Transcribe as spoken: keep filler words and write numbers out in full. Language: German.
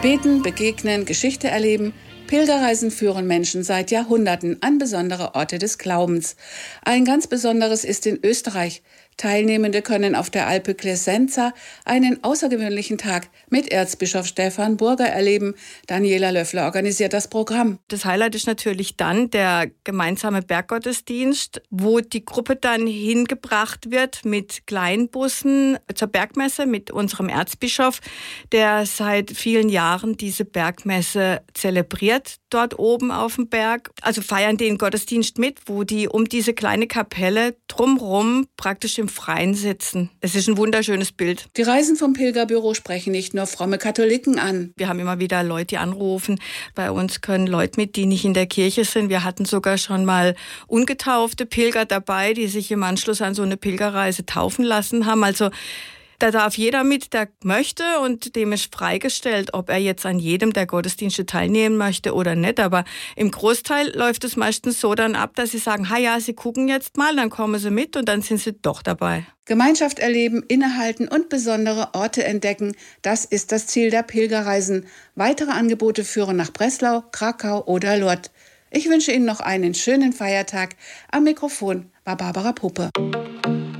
Beten, begegnen, Geschichte erleben. Pilgerreisen führen Menschen seit Jahrhunderten an besondere Orte des Glaubens. Ein ganz besonderes ist in Österreich. Teilnehmende können auf der Alpe Clesenza einen außergewöhnlichen Tag mit Erzbischof Stefan Burger erleben. Daniela Löffler organisiert das Programm. Das Highlight ist natürlich dann der gemeinsame Berggottesdienst, wo die Gruppe dann hingebracht wird mit Kleinbussen zur Bergmesse mit unserem Erzbischof, der seit vielen Jahren diese Bergmesse zelebriert dort oben auf dem Berg. Also feiern den Gottesdienst mit, wo die um diese kleine Kapelle drumherum praktisch im Freien sitzen. Es ist ein wunderschönes Bild. Die Reisen vom Pilgerbüro sprechen nicht nur fromme Katholiken an. Wir haben immer wieder Leute, die anrufen. Bei uns können Leute mit, die nicht in der Kirche sind. Wir hatten sogar schon mal ungetaufte Pilger dabei, die sich im Anschluss an so eine Pilgerreise taufen lassen haben. Also da darf jeder mit, der möchte, und dem ist freigestellt, ob er jetzt an jedem der Gottesdienste teilnehmen möchte oder nicht. Aber im Großteil läuft es meistens so dann ab, dass sie sagen, ha ja, sie gucken jetzt mal, dann kommen sie mit und dann sind sie doch dabei. Gemeinschaft erleben, innehalten und besondere Orte entdecken, das ist das Ziel der Pilgerreisen. Weitere Angebote führen nach Breslau, Krakau oder Lourdes. Ich wünsche Ihnen noch einen schönen Feiertag. Am Mikrofon war Barbara Puppe.